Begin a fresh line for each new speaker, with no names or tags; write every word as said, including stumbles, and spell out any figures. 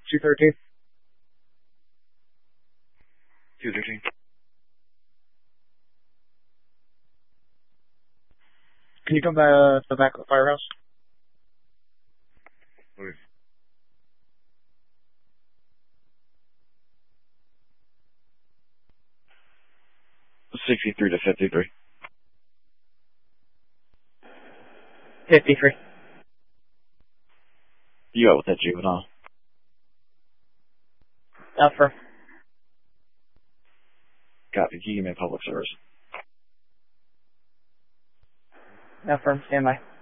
two thirteen.
two thirteen.
Can you come back uh, to the back of the firehouse?
Okay. sixty-three to fifty-three.
fifty-three.
You out with that juvenile.
Affirm.
Copy. Can you give me a public service?
Affirm. Stand by.